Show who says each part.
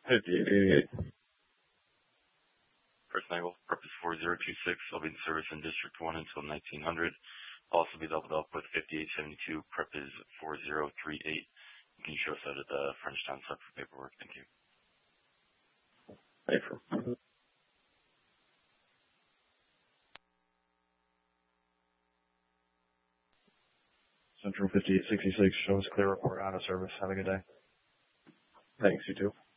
Speaker 1: 5888.
Speaker 2: First Nagel, purpose 4026. I'll be in service in District 1 until 1900. I'll also be doubled up with 5872, purpose 4038. You can show us out at the Frenchtown sub for paperwork. Thank you.
Speaker 1: April.
Speaker 3: Central 5866, show us clear report out of service. Have a good day.
Speaker 1: Thanks, you too.